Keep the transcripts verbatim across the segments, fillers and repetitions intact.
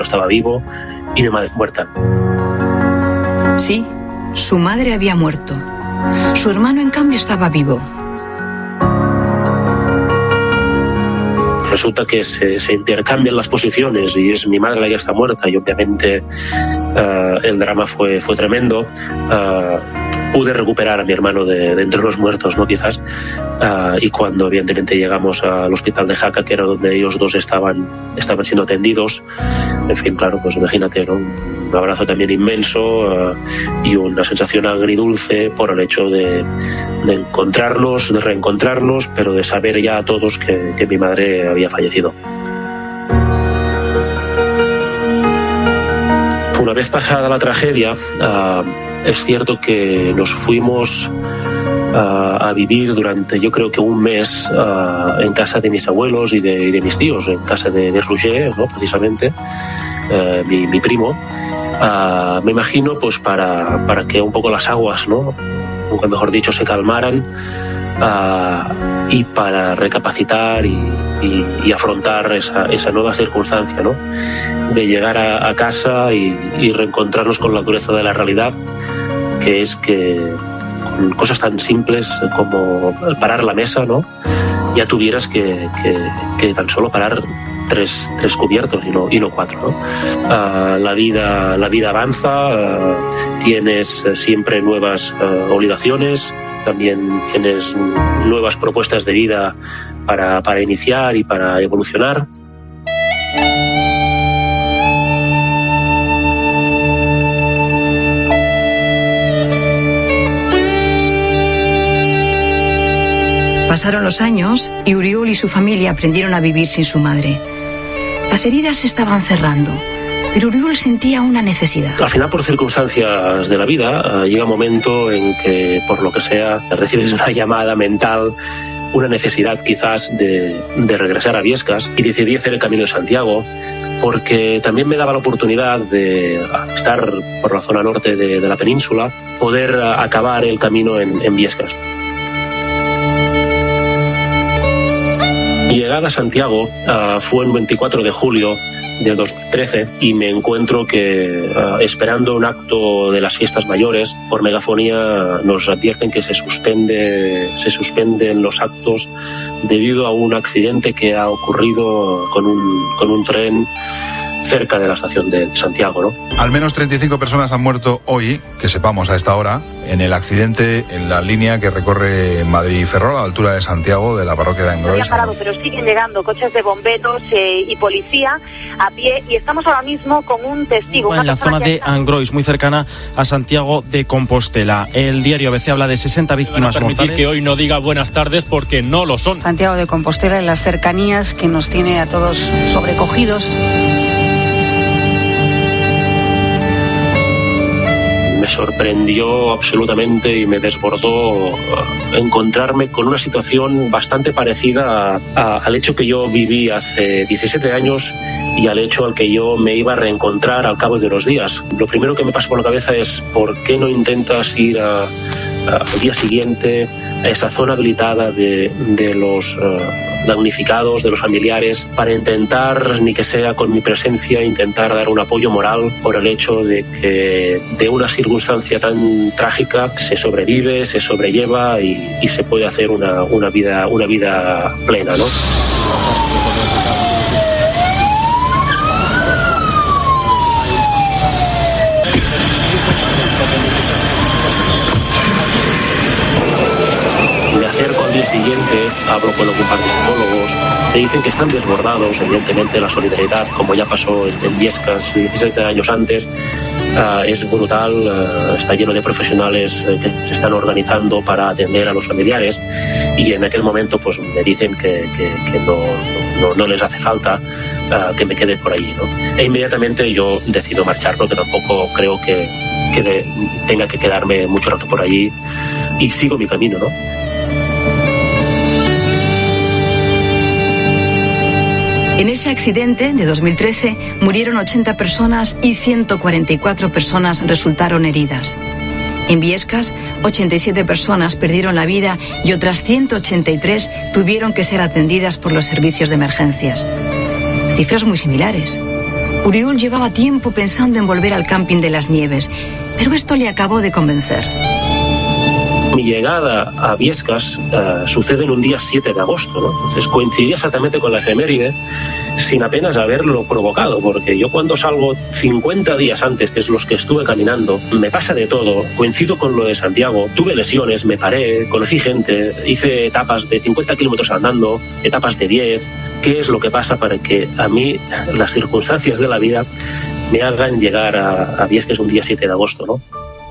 estaba vivo y mi madre muerta. Sí, su madre había muerto. Su hermano, en cambio, estaba vivo. Resulta que se, se intercambian las posiciones y es mi madre la que está muerta y obviamente uh, el drama fue, fue tremendo. Uh, pude recuperar a mi hermano de, de entre los muertos, ¿no? Quizás. Uh, y cuando evidentemente llegamos al hospital de Jaca, que era donde ellos dos estaban, estaban siendo atendidos, en fin, claro, pues imagínate, ¿no? Un abrazo también inmenso uh, y una sensación agridulce por el hecho de, de encontrarnos, de reencontrarnos, pero de saber ya a todos que, que mi madre había fallecido. Una vez pasada la tragedia, uh, es cierto que nos fuimos uh, a vivir durante, yo creo que un mes, uh, en casa de mis abuelos y de, y de mis tíos, en casa de, de Roger, ¿no? Precisamente, uh, mi, mi primo. Uh, me imagino, pues para, para que un poco las aguas, ¿no? Nunca mejor dicho, se calmaran. Uh, y para recapacitar y, y, y afrontar esa, esa nueva circunstancia, ¿no? De llegar a, a casa y, y reencontrarnos con la dureza de la realidad, que es que con cosas tan simples como parar la mesa, ¿no? Ya tuvieras que, que, que tan solo parar tres, tres cubiertos y no, y no cuatro, ¿no? Uh, la vida, la vida avanza, uh, tienes siempre nuevas uh, obligaciones, también tienes nuevas propuestas de vida para, para iniciar y para evolucionar. Pasaron los años y Oriol y su familia aprendieron a vivir sin su madre. Las heridas se estaban cerrando, pero Oriol sentía una necesidad. Al final, por circunstancias de la vida, uh, llega un momento en que, por lo que sea, recibes una llamada mental, una necesidad quizás de, de regresar a Biescas, y decidí hacer el Camino de Santiago porque también me daba la oportunidad de estar por la zona norte de, de la península, poder uh, acabar el camino en, en Biescas. Mi llegada a Santiago uh, fue el veinticuatro de julio de dos mil trece y me encuentro que uh, esperando un acto de las fiestas mayores, por megafonía nos advierten que se suspende, se suspenden los actos debido a un accidente que ha ocurrido con un, con un tren cerca de la estación de Santiago, ¿no? Al menos treinta y cinco personas han muerto hoy, que sepamos a esta hora, en el accidente en la línea que recorre Madrid-Ferrol, a la altura de Santiago, de la parroquia de Angrois. Ha parado, pero siguen llegando coches de bomberos eh, y policía a pie, y estamos ahora mismo con un testigo. En la zona de Angrois, muy cercana a Santiago de Compostela. El diario A B C habla de sesenta víctimas mortales. Permitir que hoy no diga buenas tardes porque no lo son. Santiago de Compostela, en las cercanías, que nos tiene a todos sobrecogidos. Me sorprendió absolutamente y me desbordó encontrarme con una situación bastante parecida a, a, al hecho que yo viví hace diecisiete años y al hecho al que yo me iba a reencontrar al cabo de unos días. Lo primero que me pasó por la cabeza es ¿por qué no intentas ir a, a, al día siguiente a esa zona habilitada de, de los uh, damnificados, de los familiares, para intentar, ni que sea con mi presencia, intentar dar un apoyo moral por el hecho de que de una circunstancia tan trágica se sobrevive, se sobrelleva y, y se puede hacer una, una vida, una vida plena, ¿no? Al día siguiente hablo con un par de psicólogos, me dicen que están desbordados, evidentemente la solidaridad, como ya pasó en, en Biescas diecisiete años antes, uh, es brutal, uh, está lleno de profesionales uh, que se están organizando para atender a los familiares, y en aquel momento pues me dicen que, que, que no, no, no les hace falta uh, que me quede por allí, ¿no? E inmediatamente yo decido marchar porque tampoco creo que, que de, tenga que quedarme mucho rato por allí, y sigo mi camino, ¿no? En ese accidente de dos mil trece murieron ochenta personas y ciento cuarenta y cuatro personas resultaron heridas. En Biescas, ochenta y siete personas perdieron la vida y otras ciento ochenta y tres tuvieron que ser atendidas por los servicios de emergencias. Cifras muy similares. Uriol llevaba tiempo pensando en volver al camping de las Nieves, pero esto le acabó de convencer. Mi llegada a Biescas uh, sucede en un día siete de agosto, ¿no? Entonces coincidía exactamente con la efeméride sin apenas haberlo provocado, porque yo cuando salgo cincuenta días antes, que es los que estuve caminando, me pasa de todo, coincido con lo de Santiago, tuve lesiones, me paré, conocí gente, hice etapas de cincuenta kilómetros andando, etapas de diez. ¿Qué es lo que pasa para que a mí las circunstancias de la vida me hagan llegar a, a Biescas un día siete de agosto, ¿no?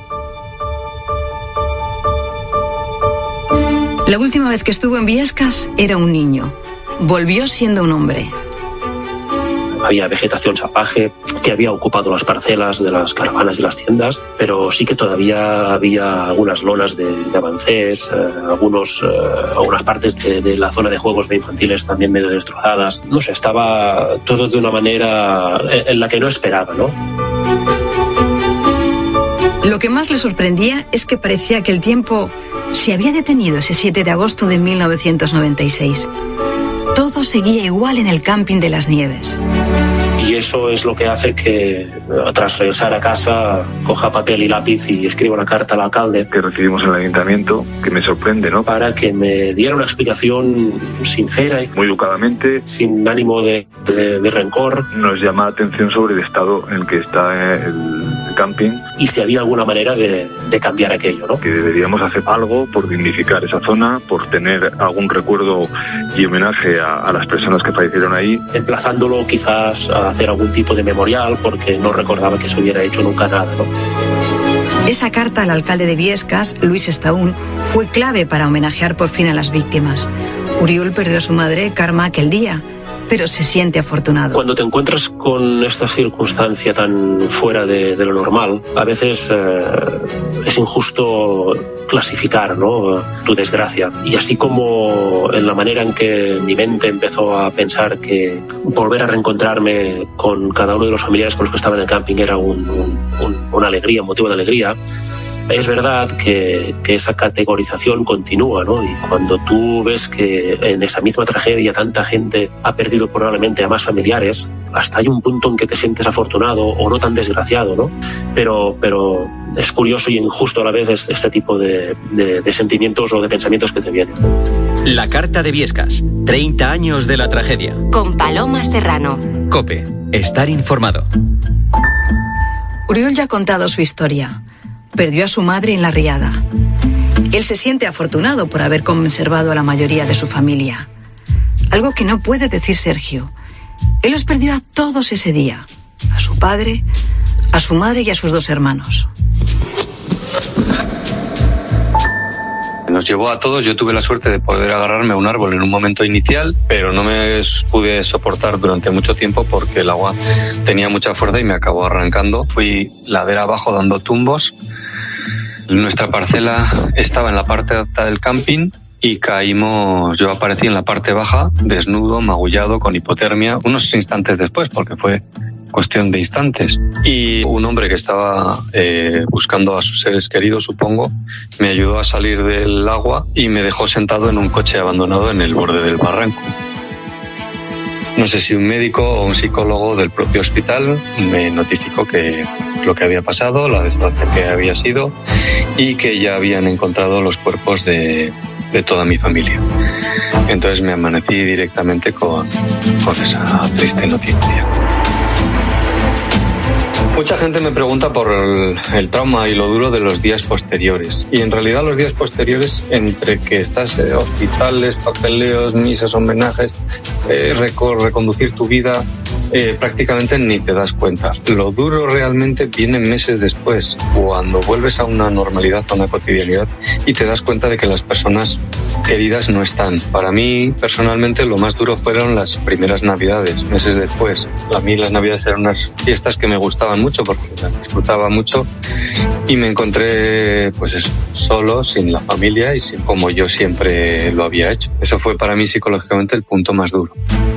La última vez que estuvo en Biescas era un niño. Volvió siendo un hombre. Había vegetación salvaje que había ocupado las parcelas de las caravanas y las tiendas, pero sí que todavía había algunas lonas de, de avancés, eh, algunos, eh, algunas partes de, de la zona de juegos de infantiles también medio destrozadas. No sé, estaba todo de una manera en la que no esperaba, ¿no? Lo que más le sorprendía es que parecía que el tiempo se había detenido ese siete de agosto de mil novecientos noventa y seis. Todo seguía igual en el camping de las Nieves. Y eso es lo que hace que, tras regresar a casa, coja papel y lápiz y escriba una carta al alcalde que recibimos en el ayuntamiento, que me sorprende, ¿no? Para que me diera una explicación sincera y muy educadamente, sin ánimo de, de, de rencor. Nos llama la atención sobre el estado en el que está el, el camping y si había alguna manera de, de cambiar aquello, ¿no? Que deberíamos hacer algo por dignificar esa zona, por tener algún recuerdo y homenaje a, a las personas que fallecieron ahí, emplazándolo quizás a hacer algún tipo de memorial, porque no recordaba que se hubiera hecho nunca nada, ¿no? Esa carta al alcalde de Biescas, Luis Estaún, fue clave para homenajear por fin a las víctimas. Uriol perdió a su madre, Carma, aquel día, pero se siente afortunado. Cuando te encuentras con esta circunstancia tan fuera de, de lo normal, a veces eh, es injusto clasificar, ¿no?, tu desgracia. Y así como en la manera en que mi mente empezó a pensar que volver a reencontrarme con cada uno de los familiares con los que estaba en el camping era un, un, un, una alegría, un motivo de alegría, es verdad que, que esa categorización continúa, ¿no? Y cuando tú ves que en esa misma tragedia tanta gente ha perdido probablemente a más familiares, hasta hay un punto en que te sientes afortunado o no tan desgraciado, ¿no? Pero, pero es curioso y injusto a la vez este tipo de, de, de sentimientos o de pensamientos que te vienen. La carta de Biescas, treinta años de la tragedia. Con Paloma Serrano. COPE, estar informado. Uriol ya ha contado su historia. Perdió a su madre en la riada. Él se siente afortunado por haber conservado a la mayoría de su familia. Algo que no puede decir Sergio. Él los perdió a todos ese día. A su padre, a su madre y a sus dos hermanos. Nos llevó a todos. Yo tuve la suerte de poder agarrarme a un árbol en un momento inicial, pero no me pude soportar durante mucho tiempo porque el agua tenía mucha fuerza y me acabó arrancando. Fui ladera abajo dando tumbos. Nuestra parcela estaba en la parte alta del camping y caímos, yo aparecí en la parte baja, desnudo, magullado, con hipotermia, unos instantes después, porque fue cuestión de instantes. Y un hombre que estaba eh, buscando a sus seres queridos, supongo, me ayudó a salir del agua y me dejó sentado en un coche abandonado en el borde del barranco. No sé si un médico o un psicólogo del propio hospital me notificó que lo que había pasado, la desgracia que había sido y que ya habían encontrado los cuerpos de, de toda mi familia. Entonces me amanecí directamente con, con esa triste noticia. Mucha gente me pregunta por el, el trauma y lo duro de los días posteriores. Y en realidad los días posteriores, entre que estás en hospitales, papeleos, misas, homenajes, eh, reconducir tu vida, eh, prácticamente ni te das cuenta. Lo duro realmente viene meses después, cuando vuelves a una normalidad, a una cotidianidad, y te das cuenta de que las personas queridas no están. Para mí, personalmente, lo más duro fueron las primeras Navidades, meses después. A mí las Navidades eran unas fiestas que me gustaban mucho porque las disfrutaba mucho y me encontré pues eso, solo, sin la familia y sin como yo siempre lo había hecho. Eso fue para mí psicológicamente el punto más duro.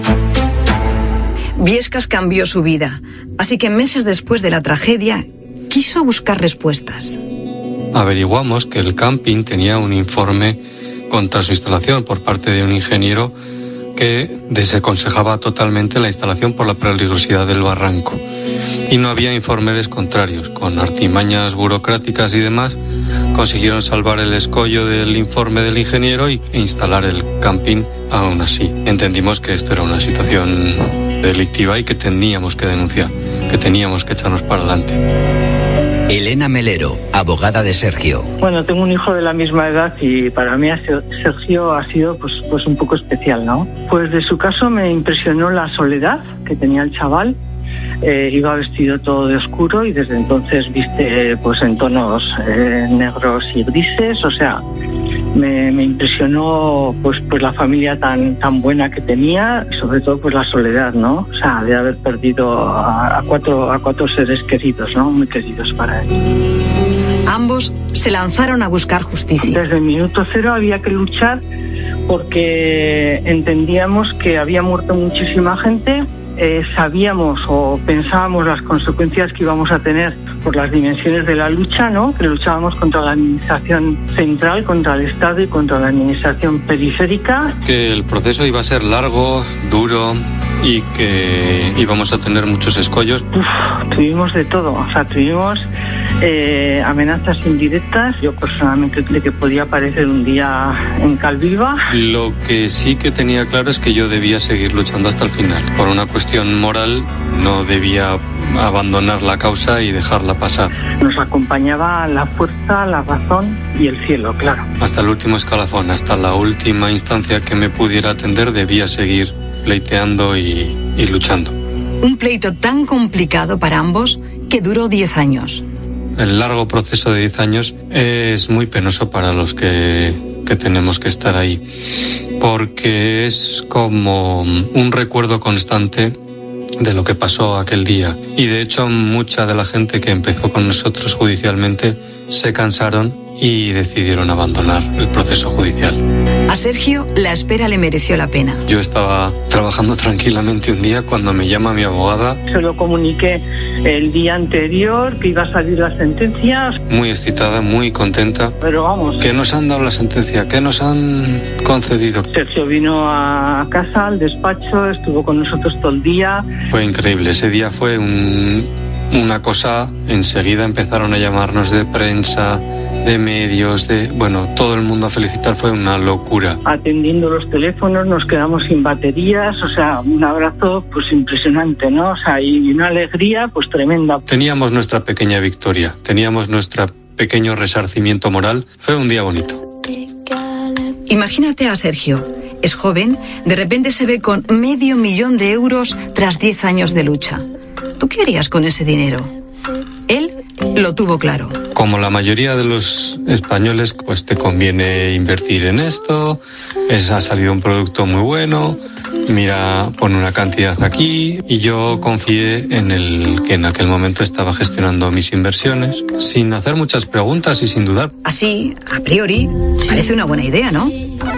Biescas cambió su vida, así que meses después de la tragedia quiso buscar respuestas. Averiguamos que el camping tenía un informe contra su instalación por parte de un ingeniero que desaconsejaba totalmente la instalación por la peligrosidad del barranco. Y no había informes contrarios. Con artimañas burocráticas y demás consiguieron salvar el escollo del informe del ingeniero e instalar el camping aún así. Entendimos que esto era una situación delictiva y que teníamos que denunciar, que teníamos que echarnos para adelante. Elena Melero, abogada de Sergio. Bueno, tengo un hijo de la misma edad y para mí Sergio ha sido pues, pues un poco especial, ¿no? Pues de su caso me impresionó la soledad que tenía el chaval. Eh, iba vestido todo de oscuro y desde entonces viste pues en tonos eh, negros y grises, o sea, me, me impresionó pues pues la familia tan tan buena que tenía, sobre todo pues la soledad, ¿no? O sea, de haber perdido a, a cuatro a cuatro seres queridos, ¿no? Muy queridos para él. Ambos se lanzaron a buscar justicia. Desde el minuto cero había que luchar porque entendíamos que había muerto muchísima gente. Eh, sabíamos o pensábamos las consecuencias que íbamos a tener por las dimensiones de la lucha, ¿no? Que luchábamos contra la administración central, contra el Estado y contra la administración periférica. Que el proceso iba a ser largo, duro y que íbamos a tener muchos escollos. Uf, tuvimos de todo, o sea, tuvimos eh, amenazas indirectas. Yo personalmente creí que podía aparecer un día en Calvilva. Lo que sí que tenía claro es que yo debía seguir luchando hasta el final. Por una cuestión moral no debía abandonar la causa y dejarla pasar. Nos acompañaba la fuerza, la razón y el cielo, claro. Hasta el último escalafón, hasta la última instancia que me pudiera atender, debía seguir pleiteando y, y luchando. Un pleito tan complicado para ambos que duró diez años. El largo proceso de diez años es muy penoso para los que, que tenemos que estar ahí, porque es como un recuerdo constante de lo que pasó aquel día. Y de hecho mucha de la gente que empezó con nosotros judicialmente se cansaron y decidieron abandonar el proceso judicial. A Sergio la espera le mereció la pena. Yo estaba trabajando tranquilamente un día cuando me llama mi abogada. Se lo comuniqué el día anterior que iba a salir la sentencia. Muy excitada, muy contenta. Pero vamos. ¿Qué nos han dado la sentencia? ¿Qué nos han concedido? Sergio vino a casa, al despacho, estuvo con nosotros todo el día. Fue increíble. Ese día fue un, una cosa. Enseguida empezaron a llamarnos de prensa, de medios, de bueno, todo el mundo a felicitar. Fue una locura. Atendiendo los teléfonos, nos quedamos sin baterías, o sea, un abrazo pues impresionante, ¿no? O sea, y una alegría pues tremenda. Teníamos nuestra pequeña victoria, teníamos nuestro pequeño resarcimiento moral. Fue un día bonito. Imagínate a Sergio, es joven, de repente se ve con medio millón de euros tras diez años de lucha. ¿Tú qué harías con ese dinero? Él lo tuvo claro. Como la mayoría de los españoles, pues te conviene invertir en esto, es, ha salido un producto muy bueno, mira, pon una cantidad aquí, y yo confié en el que en aquel momento estaba gestionando mis inversiones, sin hacer muchas preguntas y sin dudar. Así, a priori, parece una buena idea, ¿no?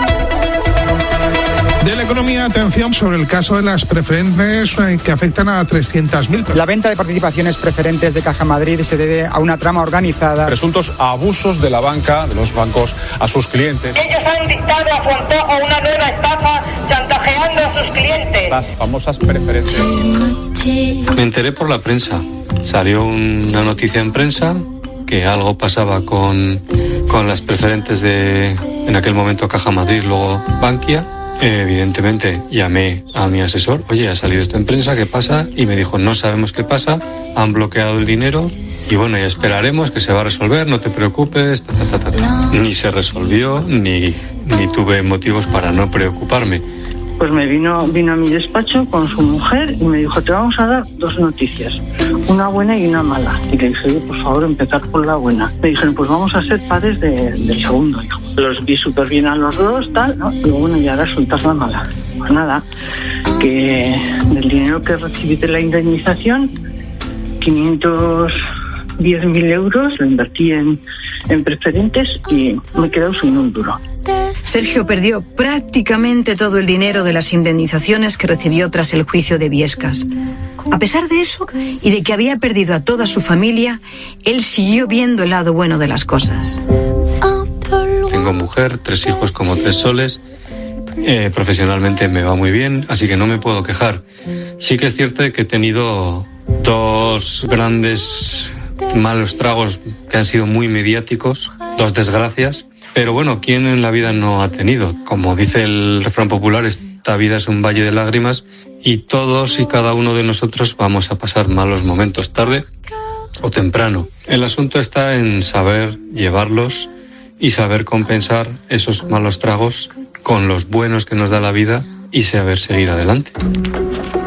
De la economía, atención sobre el caso de las preferentes que afectan a trescientas mil personas. La venta de participaciones preferentes de Caja Madrid se debe a una trama organizada. Presuntos abusos de la banca, de los bancos, a sus clientes. Ellos han dictado a su antojo una nueva estafa chantajeando a sus clientes. Las famosas preferentes. Me enteré por la prensa. Salió una noticia en prensa que algo pasaba con, con las preferentes de, en aquel momento, Caja Madrid, luego Bankia. Evidentemente llamé a mi asesor, oye, ha salido esto en prensa, ¿qué pasa? Y me dijo, no sabemos qué pasa, han bloqueado el dinero y bueno, ya esperaremos que se va a resolver, no te preocupes, ta, ta, ta, ta. Ni se resolvió, ni, ni tuve motivos para no preocuparme. Pues me vino, vino a mi despacho con su mujer y me dijo, te vamos a dar dos noticias, una buena y una mala. Y le dije, oye, por favor, empezar por la buena. Me dijeron, pues vamos a ser padres de, del segundo hijo. Los vi súper bien a los dos, tal, ¿no? Y bueno, y ahora soltar la mala. Pues nada, que del dinero que recibí de la indemnización, quinientos diez mil euros, lo invertí en, en preferentes y me he quedado sin un duro. Sergio perdió prácticamente todo el dinero de las indemnizaciones que recibió tras el juicio de Biescas. A pesar de eso, y de que había perdido a toda su familia, él siguió viendo el lado bueno de las cosas. Tengo mujer, tres hijos como tres soles, Eh, profesionalmente me va muy bien, así que no me puedo quejar. Sí que es cierto que he tenido dos grandes malos tragos que han sido muy mediáticos, dos desgracias, pero bueno, ¿quién en la vida no ha tenido? Como dice el refrán popular, esta vida es un valle de lágrimas y todos y cada uno de nosotros vamos a pasar malos momentos tarde o temprano. El asunto está en saber llevarlos y saber compensar esos malos tragos con los buenos que nos da la vida y saber seguir adelante.